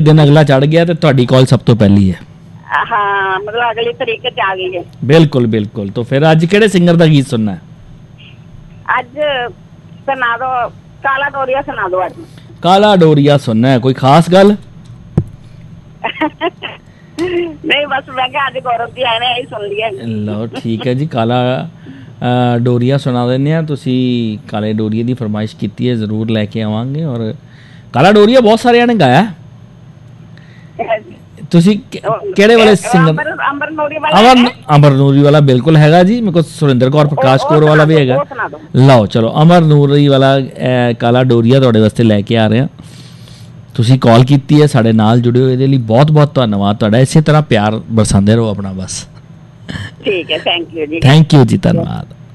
दिन अगला चढ़ गया तो तुहाडी कॉल सब तो पहली है। हाँ मतलब अगली तरीके च आ गई है। बिल्कुल बिल्कुल। तो फिर अज किहड़े सिंगर का गीत सुनना है? अज सुना दो काला डोरिया सुना दो। अज काला डोरिया सुनना है, कोई खास गल? नहीं बस मैं क्या अज गौरव जी आए ने यही सुन लिया। लो ठीक है जी, काला डोरिया सुना देने हैं। तुसी काले डोरिया की फरमाइश की है, जरूर लैके आवांगे। और काला डोरिया बहुत सारे ने गाया। तुसी केड़े वाले सिंगर? अमर नूरी वाला बिल्कुल हैगा जी। मेरे को सुरिंदर कौर प्रकाश कौर वाला भी हैगा। लो चलो अमर नूरी वाला काला डोरिया तुहाडे वास्ते लैके आ रहे हैं। तुसी कॉल कीती है, साडे नाल जुड़े हो, इहदे लई बहुत बहुत धन्नवाद तुहाडा। इसे तरह प्यार बरसांदे रहो अपना बस। ठीक है, thank you ji. Thank you जी, धन्नवाद।